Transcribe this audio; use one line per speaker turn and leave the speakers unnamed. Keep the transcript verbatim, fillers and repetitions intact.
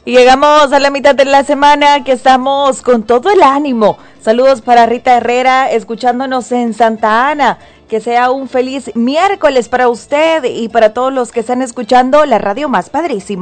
Y llegamos a la mitad de la semana que estamos con todo el ánimo. Saludos para Rita Herrera, escuchándonos en Santa Ana. Que sea un feliz miércoles para usted y para todos los que están escuchando la radio más padrísima.